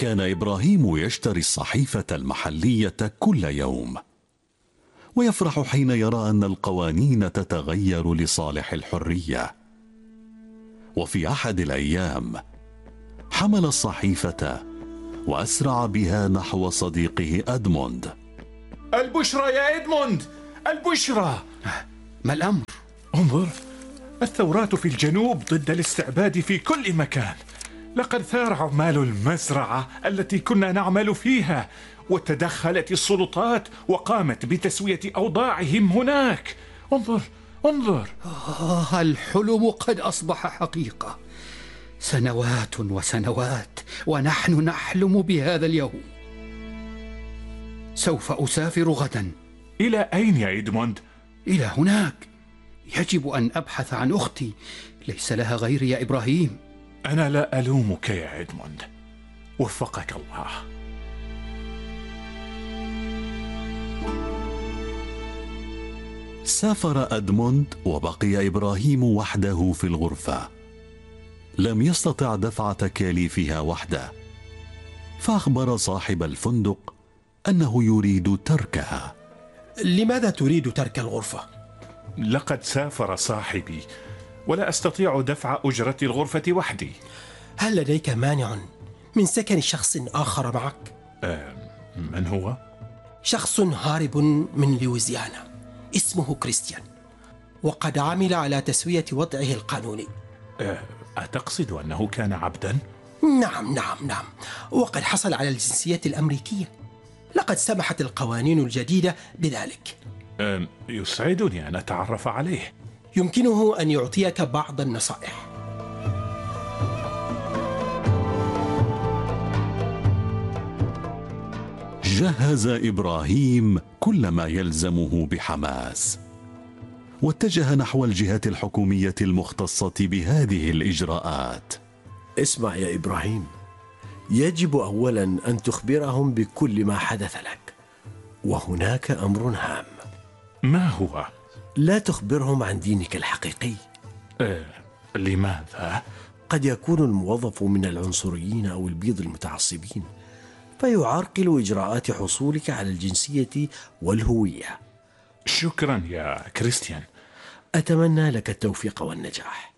كان إبراهيم يشتري الصحيفة المحلية كل يوم، ويفرح حين يرى أن القوانين تتغير لصالح الحرية. وفي أحد الأيام حمل الصحيفة وأسرع بها نحو صديقه أدموند. البشرى يا إدموند، البشرى! ما الأمر؟ انظر، الثورات في الجنوب ضد الاستعباد في كل مكان. لقد ثار عمال المزرعة التي كنا نعمل فيها، وتدخلت السلطات وقامت بتسوية أوضاعهم هناك. انظر انظر. الحلم قد أصبح حقيقة. سنوات وسنوات ونحن نحلم بهذا اليوم. سوف أسافر غدا. إلى أين يا إدموند؟ إلى هناك. يجب أن أبحث عن أختي، ليس لها غيري يا إبراهيم. أنا لا ألومك يا إدموند، وفقك الله. سافر أدموند وبقي إبراهيم وحده في الغرفة. لم يستطع دفع تكاليفها وحده، فأخبر صاحب الفندق أنه يريد تركها. لماذا تريد ترك الغرفة؟ لقد سافر صاحبي، ولا أستطيع دفع أجرة الغرفة وحدي. هل لديك مانع من سكن شخص آخر معك؟ من هو؟ شخص هارب من لويزيانا، اسمه كريستيان، وقد عمل على تسوية وضعه القانوني. أتقصد أنه كان عبدا؟ نعم، وقد حصل على الجنسية الأمريكية. لقد سمحت القوانين الجديدة بذلك. يسعدني أن أتعرف عليه. يمكنه أن يعطيك بعض النصائح. جهز إبراهيم كل ما يلزمه بحماس، واتجه نحو الجهات الحكومية المختصة بهذه الإجراءات. اسمع يا إبراهيم، يجب أولا أن تخبرهم بكل ما حدث لك، وهناك أمر هام. ما هو؟ لا تخبرهم عن دينك الحقيقي. لماذا؟ قد يكون الموظف من العنصريين أو البيض المتعصبين، فيعرقل إجراءات حصولك على الجنسية والهوية. شكرا يا كريستيان. أتمنى لك التوفيق والنجاح.